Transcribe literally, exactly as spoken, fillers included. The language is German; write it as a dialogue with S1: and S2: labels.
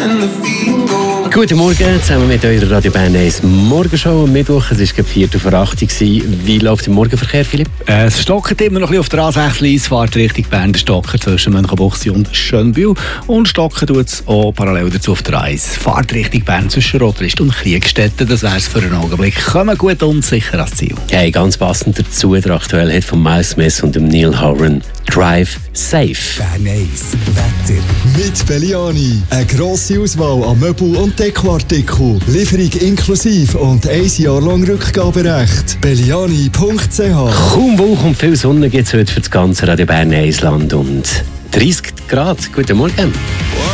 S1: Guten Morgen, zusammen mit eurer Radio Bern eins Morgenshow am Mittwoch. Es war gerade vier vor acht Uhr. Wie läuft der Morgenverkehr, Philipp?
S2: Äh, es stockert immer noch ein bisschen auf der A sechs, Fahrt Richtung Bern, der Stocker zwischen Münchenbuchsee und Schönbühl. Und stocken tut es auch parallel dazu auf der eins. Fahrt Richtung Bern zwischen Rotrist und Kriegstetten. Das wäre es für einen Augenblick. Kommen gut und sicher ans Ziel.
S1: Hey, ganz passend dazu, der aktuelle Hit von Miles Smith und dem Neil Horan. Drive Safe.
S3: Bern eins Wetter. Mit Belliani. Eine grosse Auswahl an Möbel- und Dekoartikeln. Lieferung inklusive und ein Jahr lang Rückgaberecht. Belliani punkt c h.
S1: Kaum Wolken und viel Sonne gibt es heute für das ganze Radio Bern eins Land und dreißig Grad. Guten Morgen.